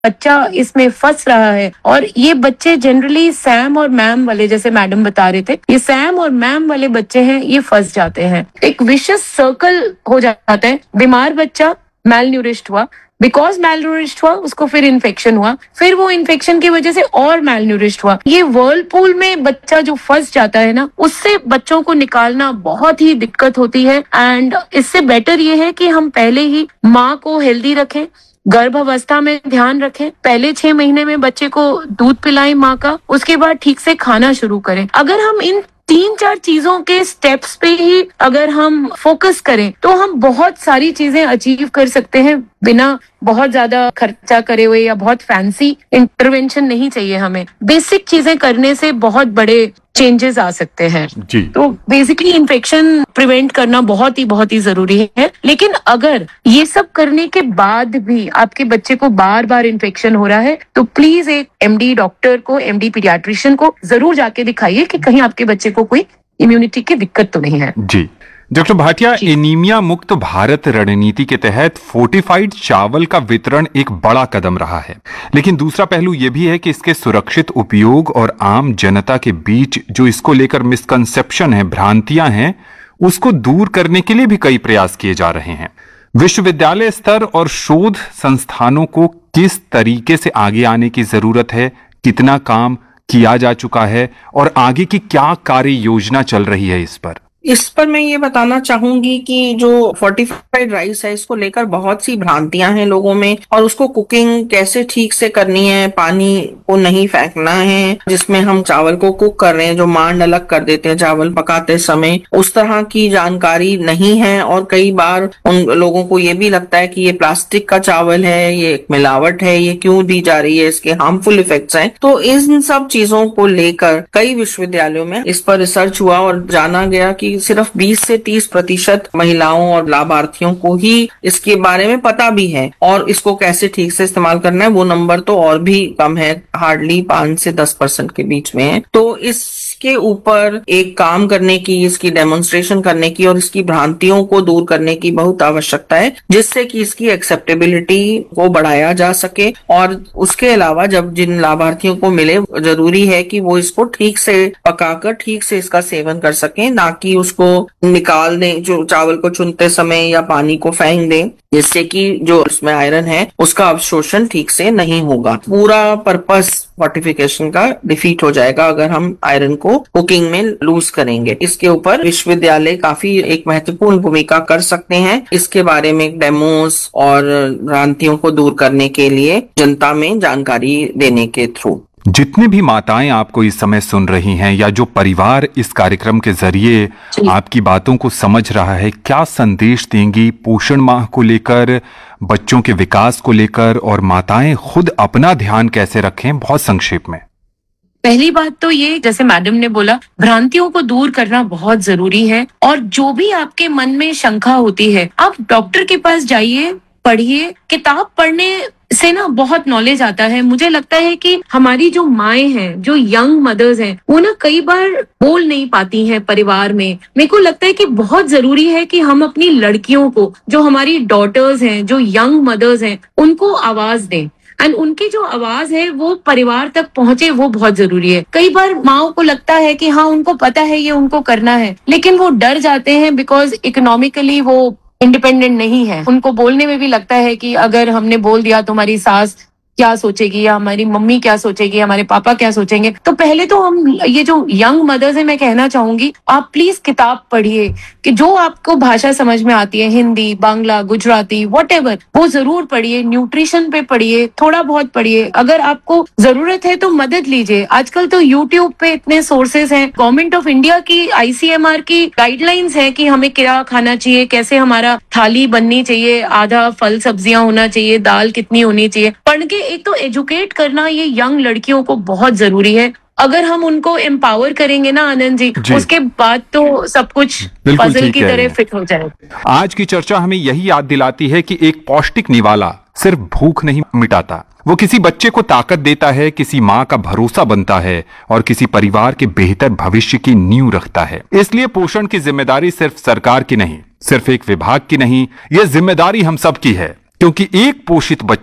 बच्चा इसमें फंस रहा है। और ये बच्चे जनरली सैम और मैम वाले, जैसे मैडम बता रहे थे, ये सैम और मैम वाले बच्चे हैं, ये फंस जाते हैं। एक विशियस सर्कल हो जाता है। बीमार बच्चा मैल न्यूरिश्ड हुआ, बिकॉज मैल न्यूरिश्ड हुआ उसको फिर इन्फेक्शन हुआ, फिर वो इन्फेक्शन की वजह से और मैल न्यूरिश्ड हुआ। ये वर्लपूल में बच्चा जो फंस जाता है ना, उससे बच्चों को निकालना बहुत ही दिक्कत होती है। एंड इससे बेटर ये है कि हम पहले ही माँ को हेल्दी रखें, गर्भ अवस्था में ध्यान रखें, पहले 6 महीने में बच्चे को दूध पिलाएं माँ का, उसके बाद ठीक से खाना शुरू करें। अगर हम इन 3-4 चीजों के स्टेप्स पे ही अगर हम फोकस करें तो हम बहुत सारी चीजें अचीव कर सकते हैं, बिना बहुत ज्यादा खर्चा करे हुए या बहुत फैंसी इंटरवेंशन नहीं चाहिए हमें। बेसिक चीजें करने से बहुत बड़े चेंजेस आ सकते हैं जी। तो बेसिकली इन्फेक्शन प्रिवेंट करना बहुत ही जरूरी है। लेकिन अगर ये सब करने के बाद भी आपके बच्चे को बार बार इन्फेक्शन हो रहा है तो प्लीज एक एमडी डॉक्टर को, एमडी पीडियाट्रिशियन को जरूर जाके दिखाइए कि कहीं आपके बच्चे को कोई इम्यूनिटी की दिक्कत तो नहीं है जी। डॉक्टर भाटिया, एनीमिया मुक्त भारत रणनीति के तहत फोर्टिफाइड चावल का वितरण एक बड़ा कदम रहा है, लेकिन दूसरा पहलू यह भी है कि इसके सुरक्षित उपयोग और आम जनता के बीच जो इसको लेकर मिसकंसेप्शन है, भ्रांतियां हैं, उसको दूर करने के लिए भी कई प्रयास किए जा रहे हैं। विश्वविद्यालय स्तर और शोध संस्थानों को किस तरीके से आगे आने की जरूरत है, कितना काम किया जा चुका है और आगे की क्या कार्य योजना चल रही है इस पर मैं ये बताना चाहूंगी कि जो फोर्टिफाइड राइस है, इसको लेकर बहुत सी भ्रांतियां हैं लोगों में, और उसको कुकिंग कैसे ठीक से करनी है, पानी को नहीं फेंकना है जिसमें हम चावल को कुक कर रहे हैं, जो मांड अलग कर देते हैं चावल पकाते समय, उस तरह की जानकारी नहीं है। और कई बार उन लोगों को ये भी लगता है कि ये प्लास्टिक का चावल है, ये एक मिलावट है, ये क्यों दी जा रही है, इसके हार्मफुल इफेक्ट्स हैं। तो इन सब चीजों को लेकर कई विश्वविद्यालयों में इस पर रिसर्च हुआ और जाना गया कि सिर्फ 20 से 30% महिलाओं और लाभार्थियों को ही इसके बारे में पता भी है, और इसको कैसे ठीक से इस्तेमाल करना है वो नंबर तो और भी कम है, हार्डली 5 से 10% के बीच में है। तो इसके ऊपर एक काम करने की, इसकी डेमोन्स्ट्रेशन करने की और इसकी भ्रांतियों को दूर करने की बहुत आवश्यकता है, जिससे कि इसकी एक्सेप्टेबिलिटी को बढ़ाया जा सके। और उसके अलावा जब जिन लाभार्थियों को मिले, जरूरी है कि वो इसको ठीक से पकाकर ठीक से इसका सेवन कर सकें, ना कि उसको निकाल दें जो चावल को चुनते समय या पानी को फेंक दें, जिससे कि जो इसमें आयरन है उसका अवशोषण ठीक से नहीं होगा। पूरा पर्पस फोर्टिफिकेशन का डिफीट हो जाएगा अगर हम आयरन को कुकिंग में लूज करेंगे। इसके ऊपर विश्वविद्यालय काफी एक महत्वपूर्ण भूमिका कर सकते हैं, इसके बारे में डेमोस और भ्रांतियों को दूर करने के लिए जनता में जानकारी देने के थ्रू। जितने भी माताएं आपको इस समय सुन रही हैं या जो परिवार इस कार्यक्रम के जरिए आपकी बातों को समझ रहा है, क्या संदेश देंगी पोषण माह को लेकर, बच्चों के विकास को लेकर, और माताएं खुद अपना ध्यान कैसे रखें, बहुत संक्षेप में? पहली बात तो ये, जैसे मैडम ने बोला, भ्रांतियों को दूर करना बहुत जरूरी है। और जो भी आपके मन में शंका होती है, आप डॉक्टर के पास जाइए, पढ़िए। किताब पढ़ने से ना बहुत नॉलेज आता है। मुझे लगता है कि हमारी जो माएं हैं, जो यंग मदर्स हैं, वो ना कई बार बोल नहीं पाती हैं परिवार में। मेरे को लगता है कि बहुत जरूरी है कि हम अपनी लड़कियों को, जो हमारी डॉटर्स हैं, जो यंग मदर्स हैं, उनको आवाज दें। एंड उनकी जो आवाज है वो परिवार तक पहुंचे, वो बहुत जरूरी है। कई बार माओ को लगता है कि हाँ, उनको पता है ये उनको करना है, लेकिन वो डर जाते हैं बिकॉज इकोनॉमिकली वो इंडिपेंडेंट नहीं है। उनको बोलने में भी लगता है कि अगर हमने बोल दिया तो हमारी सास क्या सोचेगी, या हमारी मम्मी क्या सोचेगी, हमारे पापा क्या सोचेंगे। तो पहले तो हम ये जो यंग मदर्स है, मैं कहना चाहूंगी, आप प्लीज किताब पढ़िए कि जो आपको भाषा समझ में आती है, हिंदी, बांग्ला, गुजराती, व्हाटएवर, वो जरूर पढ़िए। न्यूट्रिशन पे पढ़िए, थोड़ा बहुत पढ़िए। अगर आपको जरूरत है तो मदद लीजिए। आजकल तो यूट्यूब पे इतने सोर्सेज हैं। गवर्नमेंट ऑफ इंडिया की ICMR की गाइडलाइंस है कि हमें क्या खाना चाहिए, कैसे हमारा थाली बननी चाहिए, आधा फल सब्जियां होना चाहिए, दाल कितनी होनी चाहिए। पढ़ के एक तो एजुकेट करना ये यंग लड़कियों को बहुत जरूरी है। अगर हम उनको एम्पावर करेंगे ना आनंद जी, उसके बाद तो सब कुछ पजल की तरह फिट हो जाएगा। आज की चर्चा हमें यही याद दिलाती है कि एक पौष्टिक निवाला सिर्फ भूख नहीं मिटाता, वो किसी बच्चे को ताकत देता है, किसी माँ का भरोसा बनता है और किसी परिवार के बेहतर भविष्य की नींव रखता है। इसलिए पोषण की जिम्मेदारी सिर्फ सरकार की नहीं, सिर्फ एक विभाग की नहीं, यह जिम्मेदारी हम सब की है, क्योंकि एक पोषित बच्चा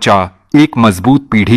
एक मजबूत पीढ़ी